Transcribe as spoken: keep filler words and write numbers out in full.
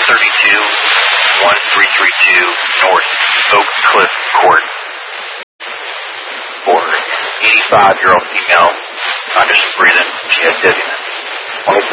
thirty-two, one three three two North Oak Cliff Court for eighty-five-year-old female, not just breathing, she had dizziness.